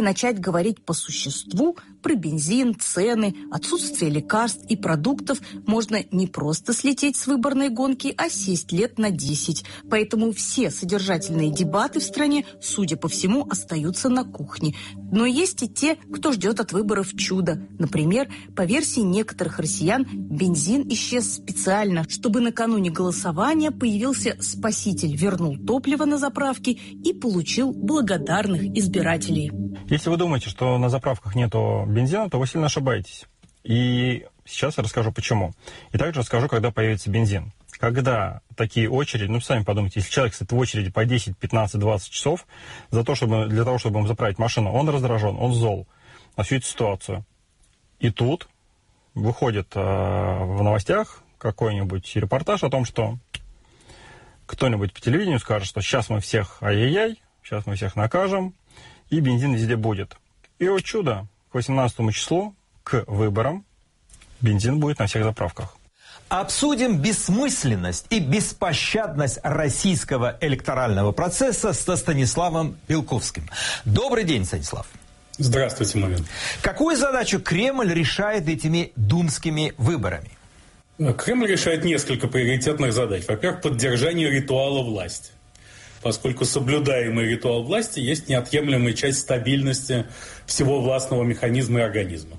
начать говорить по существу про бензин, цены, отсутствие лекарств и продуктов, можно не просто слететь с выборной гонки, а сесть лет на 10. Поэтому все содержательные дебаты в стране, судя по всему, остаются на кухне. Но есть и те, кто ждет от выборов чуда. Например, по версии некоторых россиян, бензин исчез специально, чтобы накануне голосования появился спаситель, вернул топливо на заправке и получил благодарных избирателей. Если вы думаете, что на заправках нету бензина, то вы сильно ошибаетесь. И сейчас я расскажу почему. И также расскажу, когда появится бензин. Когда такие очереди, сами подумайте, если человек стоит в очереди по 10, 15, 20 часов для того, чтобы ему заправить машину, он раздражен, он зол на всю эту ситуацию. И тут выходит в новостях какой-нибудь репортаж о том, что кто-нибудь по телевидению скажет, что сейчас мы всех ай-яй-яй, сейчас мы всех накажем, и бензин везде будет. И вот чудо, к 18 числу, к выборам, бензин будет на всех заправках. Обсудим бессмысленность и беспощадность российского электорального процесса со Станиславом Белковским. Добрый день, Станислав. Здравствуйте, Мамин. Какую задачу Кремль решает этими думскими выборами? Кремль решает несколько приоритетных задач. Во-первых, поддержание ритуала власти. Поскольку соблюдаемый ритуал власти есть неотъемлемая часть стабильности всего властного механизма и организма.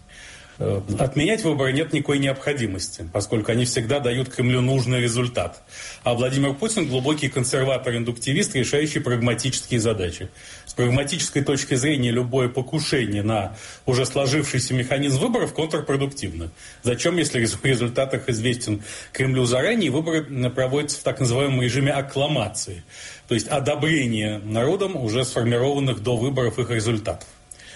Отменять выборы нет никакой необходимости, поскольку они всегда дают Кремлю нужный результат. А Владимир Путин – глубокий консерватор-индуктивист, решающий прагматические задачи. С прагматической точки зрения любое покушение на уже сложившийся механизм выборов контрпродуктивно. Зачем, если результат их известен Кремлю заранее, выборы проводятся в так называемом режиме аккламации, то есть одобрение народом уже сформированных до выборов их результатов.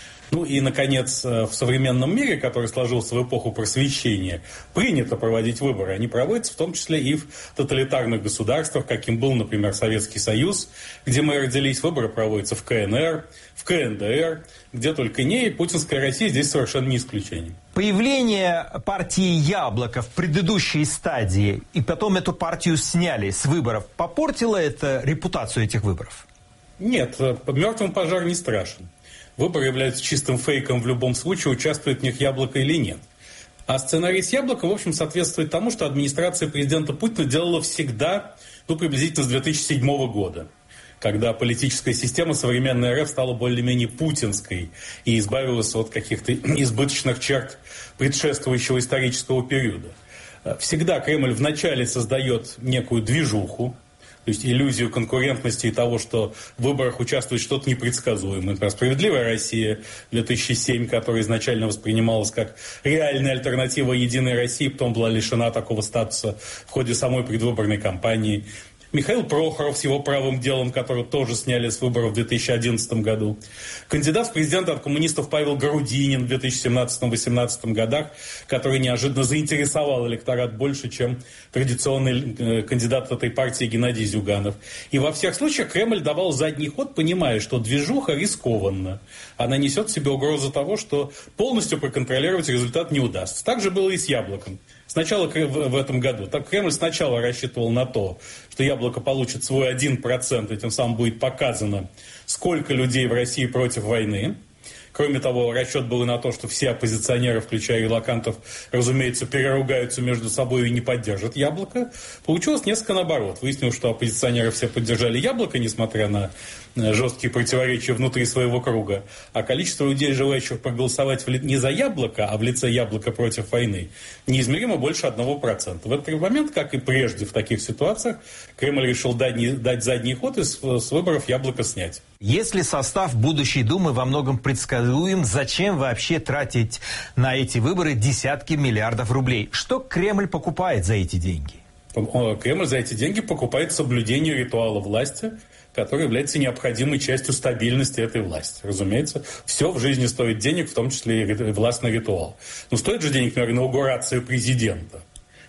И, наконец, в современном мире, который сложился в эпоху просвещения, принято проводить выборы. Они проводятся в том числе и в тоталитарных государствах, каким был, например, Советский Союз, где мы родились. Выборы проводятся в КНР, в КНДР, где только не, и путинская Россия здесь совершенно не исключение. Появление партии «Яблоко» в предыдущей стадии, и потом эту партию сняли с выборов, попортило это репутацию этих выборов? Нет, мертвым пожар не страшен. Выборы являются чистым фейком в любом случае, участвует в них Яблоко или нет. А сценарий с Яблоко, в общем, соответствует тому, что администрация президента Путина делала всегда, приблизительно с 2007 года, когда политическая система современной РФ стала более-менее путинской и избавилась от каких-то избыточных черт предшествующего исторического периода. Всегда Кремль вначале создает некую движуху, то есть иллюзию конкурентности и того, что в выборах участвует что-то непредсказуемое. Например, «Справедливая Россия» 2007, которая изначально воспринималась как реальная альтернатива «Единой России», потом была лишена такого статуса в ходе самой предвыборной кампании. Михаил Прохоров с его правым делом, которого тоже сняли с выборов в 2011 году. Кандидат в президенты от коммунистов Павел Грудинин в 2017-2018 годах, который неожиданно заинтересовал электорат больше, чем традиционный кандидат этой партии Геннадий Зюганов. И во всех случаях Кремль давал задний ход, понимая, что движуха рискованна. Она несет в себе угрозу того, что полностью проконтролировать результат не удастся. Так же было и с «Яблоком». Сначала в этом году. Так Кремль сначала рассчитывал на то, что «Яблоко» получит свой 1%, и тем самым будет показано, сколько людей в России против войны. Кроме того, расчет был и на то, что все оппозиционеры, включая релокантов, разумеется, переругаются между собой и не поддержат «Яблоко». Получилось несколько наоборот. Выяснилось, что оппозиционеры все поддержали «Яблоко», несмотря на жесткие противоречия внутри своего круга. А количество людей, желающих проголосовать не за «Яблоко», а в лице «Яблоко» против войны, неизмеримо больше 1%. В этот момент, как и прежде в таких ситуациях, Кремль решил дать задний ход и с выборов «Яблоко» снять. Если состав будущей Думы во многом предсказуем, зачем вообще тратить на эти выборы десятки миллиардов рублей? Что Кремль покупает за эти деньги? Кремль за эти деньги покупает соблюдение ритуала власти, который является необходимой частью стабильности этой власти. Разумеется, все в жизни стоит денег, в том числе и властный ритуал. Но стоит же денег, например, инаугурация президента.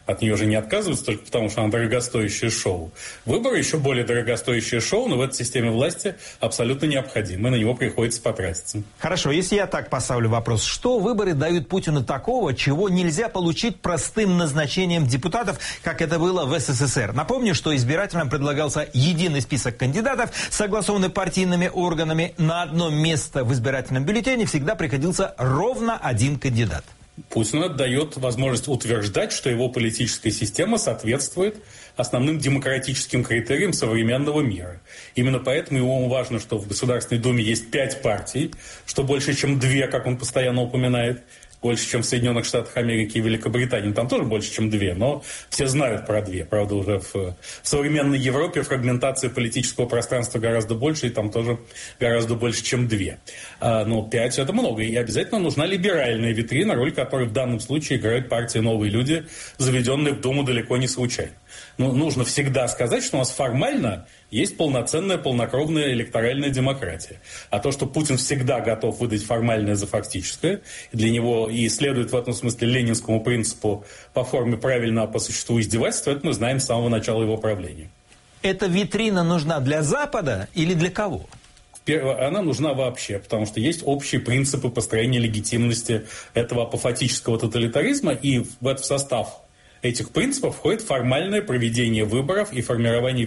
от нее же не отказываются только потому, что она дорогостоящее шоу. Выборы еще более дорогостоящее шоу, но в этой системе власти абсолютно необходимо, и на него приходится потратиться. Хорошо, если я так поставлю вопрос, что выборы дают Путину такого, чего нельзя получить простым назначением депутатов, как это было в СССР? Напомню, что избирателям предлагался единый список кандидатов, согласованный партийными органами. На одно место в избирательном бюллетене всегда приходился ровно один кандидат. Путину дает возможность утверждать, что его политическая система соответствует основным демократическим критериям современного мира. Именно поэтому ему важно, что в Государственной Думе есть 5 партий, что больше, чем 2, как он постоянно упоминает, больше, чем в Соединенных Штатах Америки и Великобритании. Там тоже больше, чем 2, но все знают про 2. Правда, уже в современной Европе фрагментация политического пространства гораздо больше, и там тоже гораздо больше, чем 2. Но 5 – это много. И обязательно нужна либеральная витрина, роль которой в данном случае играет партия «Новые люди», заведенная в Думу далеко не случайно. Но нужно всегда сказать, что у нас формально есть полноценная, полнокровная электоральная демократия. А то, что Путин всегда готов выдать формальное за фактическое, для него и следует в этом смысле ленинскому принципу по форме правильного, по существу издевательства, это мы знаем с самого начала его правления. Эта витрина нужна для Запада или для кого? Она нужна вообще, потому что есть общие принципы построения легитимности этого апофатического тоталитаризма, и в состав этих принципов входит формальное проведение выборов и формирование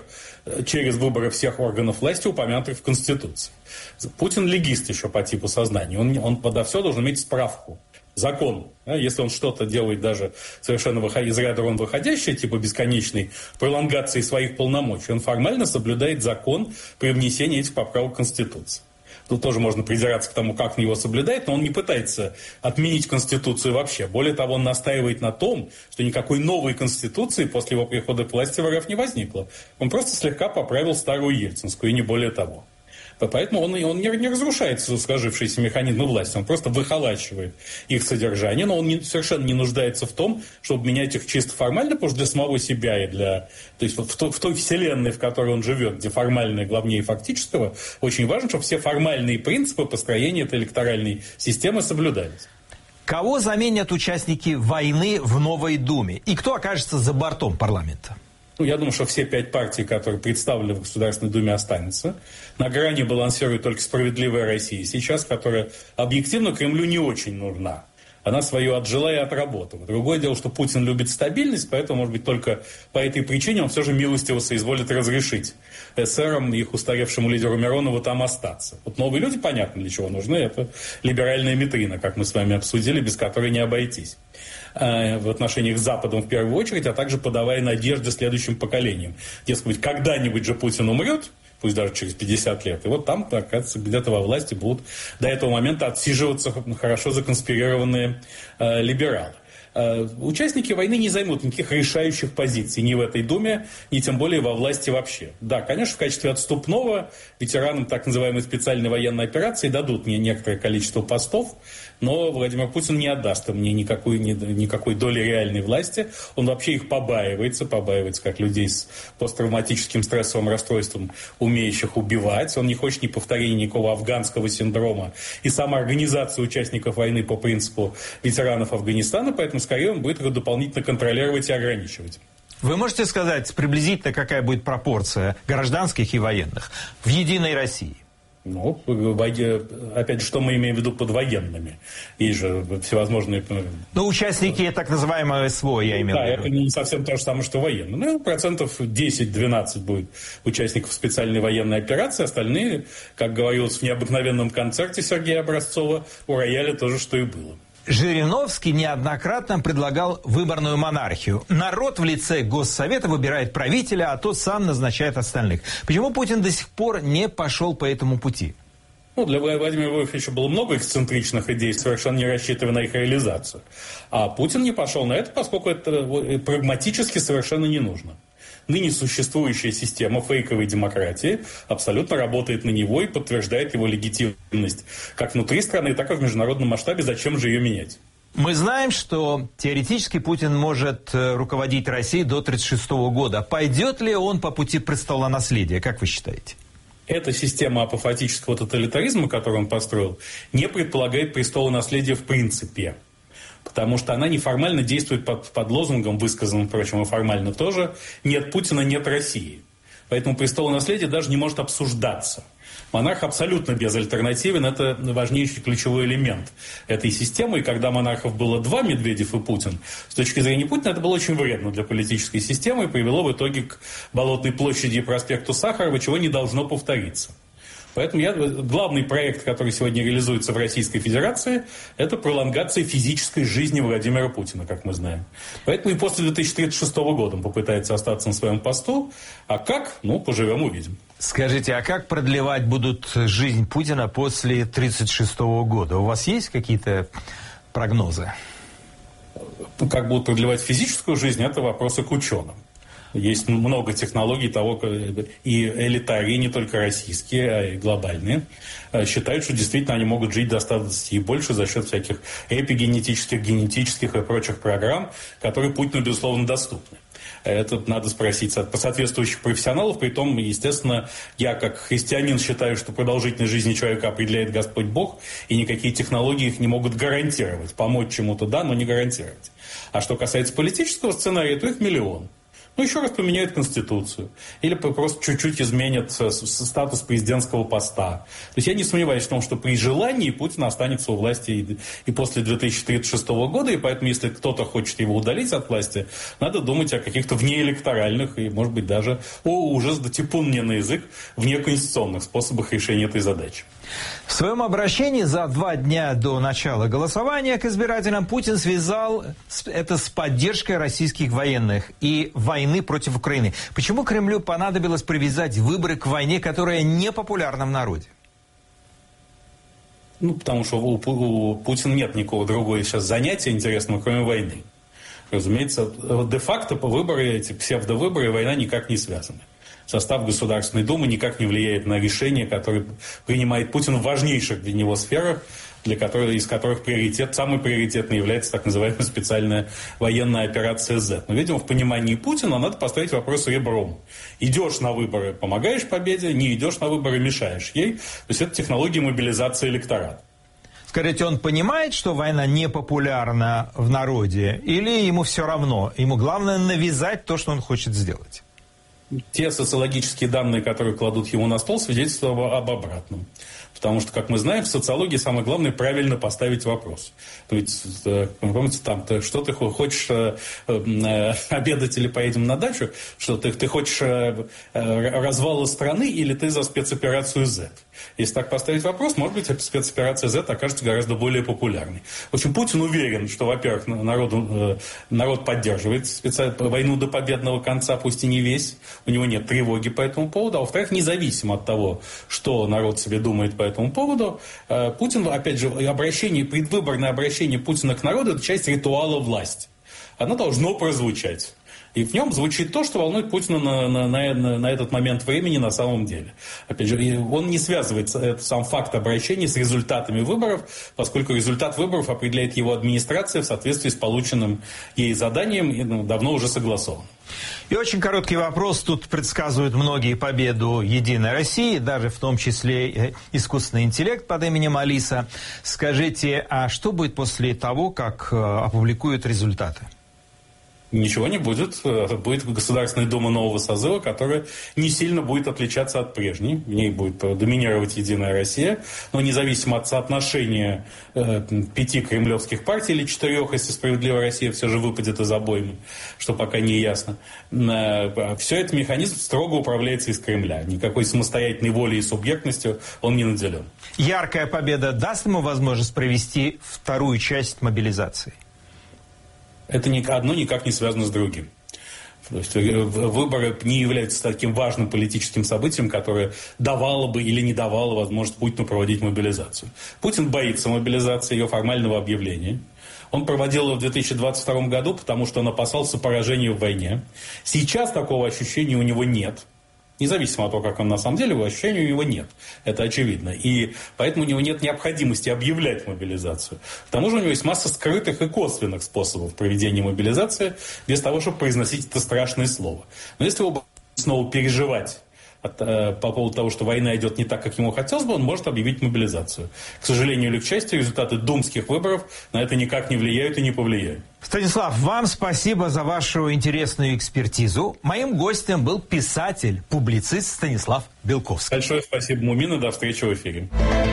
через выборы всех органов власти, упомянутых в Конституции. Путин легист еще по типу сознания. Он подо все должен иметь справку. Закон. Если он что-то делает даже совершенно из ряда вон выходящее, типа бесконечной пролонгации своих полномочий, он формально соблюдает закон при внесении этих поправок в Конституцию. Тут тоже можно придираться к тому, как он его соблюдает, но он не пытается отменить Конституцию вообще. Более того, он настаивает на том, что никакой новой Конституции после его прихода к власти в РФ не возникло. Он просто слегка поправил старую ельцинскую, и не более того. Поэтому он не разрушает сложившиеся механизмы власти, он просто выхолачивает их содержание, но он совершенно не нуждается в том, чтобы менять их чисто формально, потому что для самого себя и то есть в той вселенной, в которой он живет, где формальное главнее фактического, очень важно, чтобы все формальные принципы построения этой электоральной системы соблюдались. Кого заменят участники войны в новой Думе? И кто окажется за бортом парламента? Я думаю, что все 5 партий, которые представлены в Государственной Думе, останутся. На грани балансирует только «Справедливая Россия» сейчас, которая объективно Кремлю не очень нужна. Она свое отжила и отработала. Другое дело, что Путин любит стабильность, поэтому, может быть, только по этой причине он все же милостиво соизволит разрешить эсерам и их устаревшему лидеру Миронову там остаться. Вот новые люди, понятно, для чего нужны. Это либеральная витрина, как мы с вами обсудили, без которой не обойтись. В отношении к Западу в первую очередь, а также подавая надежды следующим поколениям. Дескать, когда-нибудь же Путин умрет, пусть даже через 50 лет. И вот там, оказывается, где-то во власти будут до этого момента отсиживаться хорошо законспирированные либералы. Участники войны не займут никаких решающих позиций ни в этой Думе, ни тем более во власти вообще. Да, конечно, в качестве отступного ветеранам так называемой специальной военной операции дадут мне некоторое количество постов, но Владимир Путин не отдаст им никакой доли реальной власти. Он вообще их побаивается как людей с посттравматическим стрессовым расстройством, умеющих убивать. Он не хочет ни повторения никакого афганского синдрома и самоорганизации участников войны по принципу ветеранов Афганистана, поэтому скорее он будет его дополнительно контролировать и ограничивать. Вы можете сказать приблизительно, какая будет пропорция гражданских и военных в «Единой России»? Ну, опять же, что мы имеем в виду под военными? Есть же всевозможные... Ну, участники так называемого СВО, я имею в виду. Да, это не совсем то же самое, что военные. Ну, процентов 10-12 будет участников специальной военной операции. Остальные, как говорилось в необыкновенном концерте Сергея Образцова, у рояля тоже что и было. Жириновский неоднократно предлагал выборную монархию. Народ в лице Госсовета выбирает правителя, а тот сам назначает остальных. Почему Путин до сих пор не пошел по этому пути? Для Владимира Вольфовича было много эксцентричных идей, совершенно не рассчитывая на их реализацию. А Путин не пошел на это, поскольку это прагматически совершенно не нужно. Ныне существующая система фейковой демократии абсолютно работает на него и подтверждает его легитимность как внутри страны, так и в международном масштабе. Зачем же ее менять? Мы знаем, что теоретически Путин может руководить Россией до 1936 года. Пойдет ли он по пути престолонаследия, как вы считаете? Эта система апофатического тоталитаризма, которую он построил, не предполагает престолонаследия в принципе. Потому что она неформально действует под лозунгом, высказанным, впрочем, и формально тоже, «нет Путина, нет России». Поэтому престолонаследие даже не может обсуждаться. Монарх абсолютно безальтернативен, это важнейший ключевой элемент этой системы. И когда монархов было два, Медведев и Путин, с точки зрения Путина это было очень вредно для политической системы и привело в итоге к Болотной площади и проспекту Сахарова, чего не должно повториться. Поэтому главный проект, который сегодня реализуется в Российской Федерации, это пролонгация физической жизни Владимира Путина, как мы знаем. Поэтому и после 2036 года он попытается остаться на своем посту. А как? Ну, поживем, увидим. Скажите, а как продлевать будут жизнь Путина после 1936 года? У вас есть какие-то прогнозы? Как будут продлевать физическую жизнь, это вопросы к ученым. Есть много технологий того, и элитарии, не только российские, а и глобальные, считают, что действительно они могут жить до 120 и больше за счет всяких эпигенетических, генетических и прочих программ, которые Путину, безусловно, доступны. Это надо спросить соответствующих профессионалов. Притом, естественно, я как христианин считаю, что продолжительность жизни человека определяет Господь Бог, и никакие технологии их не могут гарантировать. Помочь чему-то да, но не гарантировать. А что касается политического сценария, то их миллион. Ну, еще раз поменяют Конституцию. Или просто чуть-чуть изменят статус президентского поста. То есть я не сомневаюсь в том, что при желании Путин останется у власти и после 2036 года. И поэтому, если кто-то хочет его удалить от власти, надо думать о каких-то внеэлекторальных и, может быть, даже, ужас, да типун мне на язык, внеконституционных способах решения этой задачи. В своем обращении за 2 дня до начала голосования к избирателям Путин связал это с поддержкой российских военных и войны против Украины. Почему Кремлю понадобилось привязать выборы к войне, которая не популярна в народе? Ну, потому что у Путина нет никакого другого сейчас занятия интересного, кроме войны. Разумеется, де-факто по выборы, эти псевдовыборы и война никак не связаны. Состав Государственной Думы никак не влияет на решения, которые принимает Путин в важнейших для него сферах, из которых самый приоритетный является так называемая специальная военная операция Z. Но, видимо, в понимании Путина надо поставить вопрос ребром. Идешь на выборы, помогаешь победе, не идешь на выборы, мешаешь ей. То есть это технология мобилизации электората. Скажите, он понимает, что война не популярна в народе, или ему все равно? Ему главное навязать то, что он хочет сделать? Те социологические данные, которые кладут ему на стол, свидетельствуют об обратном. Потому что, как мы знаем, в социологии самое главное правильно поставить вопрос. То есть, помните, там, что ты хочешь обедать или поедем на дачу, что ты хочешь развала страны или ты за спецоперацию Z? Если так поставить вопрос, может быть, спецоперация Z окажется гораздо более популярной. В общем, Путин уверен, что, во-первых, народ поддерживает войну до победного конца, пусть и не весь. У него нет тревоги по этому поводу. А во-вторых, независимо от того, что народ себе думает по этому поводу, Путин, опять же, предвыборное обращение Путина к народу – это часть ритуала власти. Оно должно прозвучать. И в нем звучит то, что волнует Путина на этот момент времени на самом деле. Опять же, он не связывает сам факт обращения с результатами выборов, поскольку результат выборов определяет его администрация в соответствии с полученным ей заданием и давно уже согласован. И очень короткий вопрос. Тут предсказывают многие победу «Единой России», даже в том числе искусственный интеллект под именем Алиса. Скажите, а что будет после того, как опубликуют результаты? Ничего не будет. Будет Государственная Дума нового созыва, которая не сильно будет отличаться от прежней. В ней будет доминировать «Единая Россия». Но независимо от соотношения 5 кремлевских партий или 4, если «Справедливая Россия» все же выпадет из обоймы, что пока не ясно. Все этот механизм строго управляется из Кремля. Никакой самостоятельной волей и субъектностью он не наделен. Яркая победа даст ему возможность провести вторую часть мобилизации? Это одно никак не связано с другим. То есть выборы не являются таким важным политическим событием, которое давало бы или не давало возможность Путину проводить мобилизацию. Путин боится мобилизации, ее формального объявления. Он проводил ее в 2022 году, потому что он опасался поражения в войне. Сейчас такого ощущения у него нет. Независимо от того, как он на самом деле, ощущения у него нет. Это очевидно. И поэтому у него нет необходимости объявлять мобилизацию. К тому же у него есть масса скрытых и косвенных способов проведения мобилизации, без того, чтобы произносить это страшное слово. Но если вы снова переживать по поводу того, что война идет не так, как ему хотелось бы, он может объявить мобилизацию. К сожалению или к счастью, результаты думских выборов на это никак не влияют и не повлияют. Станислав, вам спасибо за вашу интересную экспертизу. Моим гостем был писатель, публицист Станислав Белковский. Большое спасибо, Мумин, и до встречи в эфире.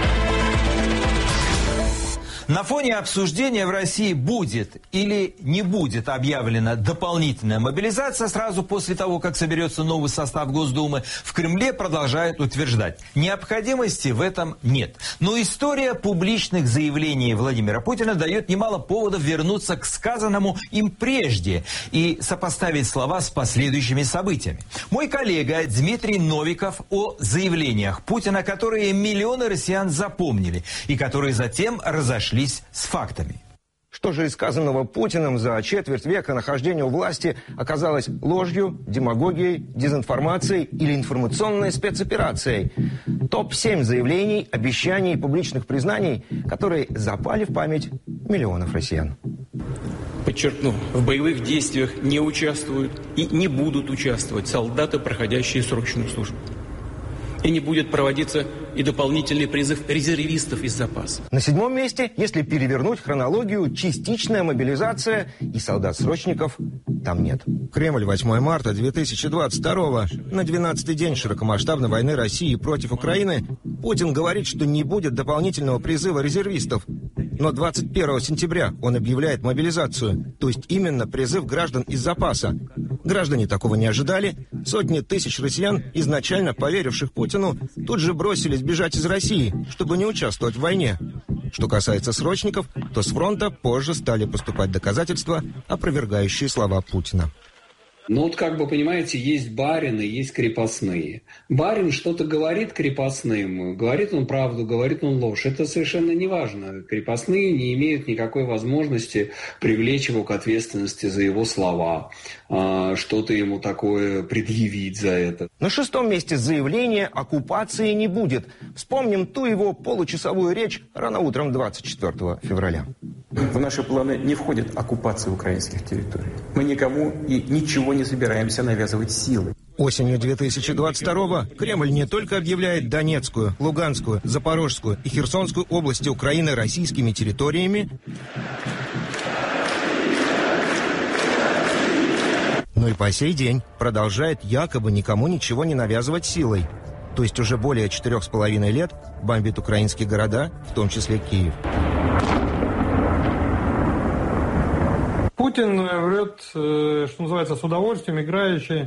На фоне обсуждения в России будет или не будет объявлена дополнительная мобилизация сразу после того, как соберется новый состав Госдумы, в Кремле продолжают утверждать, необходимости в этом нет. Но история публичных заявлений Владимира Путина дает немало поводов вернуться к сказанному им прежде и сопоставить слова с последующими событиями. Мой коллега Дмитрий Новиков о заявлениях Путина, которые миллионы россиян запомнили и которые затем разошлись с фактами. Что же из сказанного Путиным за четверть века нахождения у власти оказалось ложью, демагогией, дезинформацией или информационной спецоперацией? Топ-7 заявлений, обещаний и публичных признаний, которые запали в память миллионов россиян. Подчеркну, в боевых действиях не участвуют и не будут участвовать солдаты, проходящие срочную службу. И не будет проводиться и дополнительный призыв резервистов из запаса. На 7-м месте, если перевернуть хронологию, частичная мобилизация и солдат-срочников там нет. Кремль, 8 марта 2022 на 12-й день широкомасштабной войны России против Украины. Путин говорит, что не будет дополнительного призыва резервистов. Но 21 сентября он объявляет мобилизацию, то есть именно призыв граждан из запаса. Граждане такого не ожидали. Сотни тысяч россиян, изначально поверивших Путину, тут же бросились бежать из России, чтобы не участвовать в войне. Что касается срочников, то с фронта позже стали поступать доказательства, опровергающие слова Путина. Ну вот как бы, понимаете, есть барины, есть крепостные. Барин что-то говорит крепостным, говорит он правду, говорит он ложь. Это совершенно не важно. Крепостные не имеют никакой возможности привлечь его к ответственности за его слова, что-то ему такое предъявить за это. На 6-м месте заявление оккупации не будет. Вспомним ту его получасовую речь рано утром 24 февраля. В наши планы не входит оккупация украинских территорий. Мы никому и ничего не собираемся навязывать силой. Осенью 2022 Кремль не только объявляет Донецкую, Луганскую, Запорожскую и Херсонскую области Украины российскими территориями, но и по сей день продолжает якобы никому ничего не навязывать силой. То есть уже более 4,5 лет бомбит украинские города, в том числе Киев. Путин врет, что называется, с удовольствием, играючи.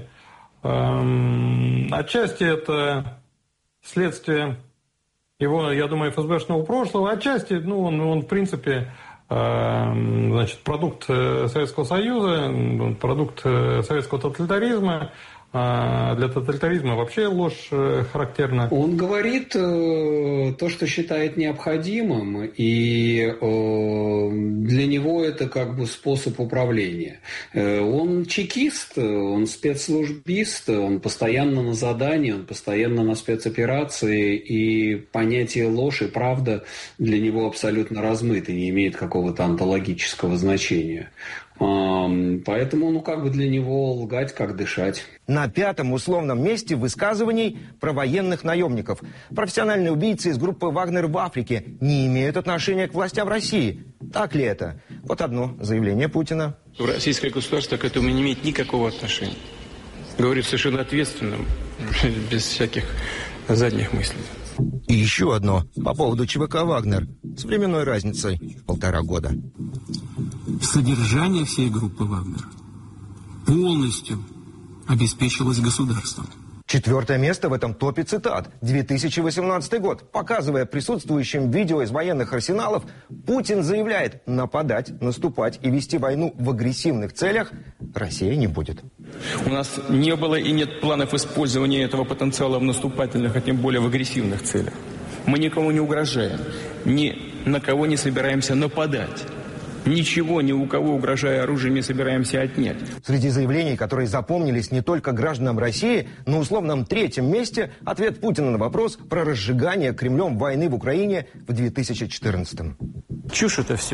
Отчасти это следствие его, я думаю, ФСБшного прошлого, отчасти, он в принципе, значит, продукт Советского Союза, продукт советского тоталитаризма. Для тоталитаризма вообще ложь характерна. Он говорит то, что считает необходимым, и для него это как бы способ управления. Он чекист, он спецслужбист, он постоянно на задании, он постоянно на спецоперации, и понятие ложь и правда для него абсолютно размыто, не имеет какого-то онтологического значения. Поэтому, для него лгать, как дышать. На 5-м условном месте высказываний про военных наемников. Профессиональные убийцы из группы «Вагнер» в Африке не имеют отношения к властям России. Так ли это? Вот одно заявление Путина. Российское государство к этому не имеет никакого отношения. Говорит совершенно ответственным, без всяких задних мыслей. И еще одно по поводу ЧВК «Вагнер» с временной разницей в 1,5 года. Содержание всей группы «Вагнер» полностью обеспечилось государством. 4-е место в этом топе цитат. 2018 год. Показывая присутствующим видео из военных арсеналов, Путин заявляет: нападать, наступать и вести войну в агрессивных целях Россия не будет. У нас не было и нет планов использования этого потенциала в наступательных, а тем более в агрессивных целях. Мы никому не угрожаем, ни на кого не собираемся нападать. Ничего, ни у кого, угрожая оружием, не собираемся отнять. Среди заявлений, которые запомнились не только гражданам России, на условном 3-м месте ответ Путина на вопрос про разжигание Кремлем войны в Украине в 2014-м. Чушь это все.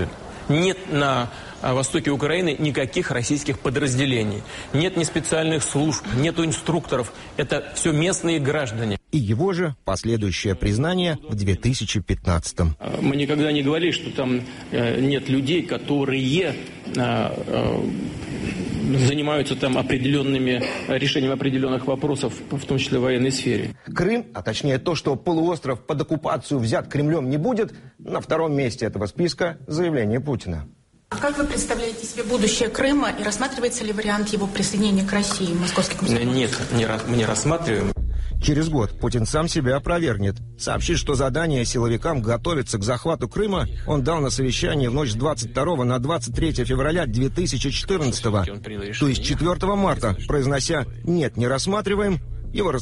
Нет на востоке Украины никаких российских подразделений. Нет ни специальных служб, нету инструкторов. Это все местные граждане. И его же последующее признание в 2015-м. Мы никогда не говорили, что там нет людей, которые занимаются там решением определенных вопросов, в том числе в военной сфере. Крым, а точнее то, что полуостров под оккупацию взят Кремлем не будет, на втором месте этого списка заявление Путина. А как вы представляете себе будущее Крыма и рассматривается ли вариант его присоединения к России, Московский комсомол? Нет, мы не рассматриваем. Через год Путин сам себя опровергнет. Сообщит, что задание силовикам готовиться к захвату Крыма он дал на совещании в ночь с 22 на 23 февраля 2014, то есть 4 марта, произнося «нет, не рассматриваем», его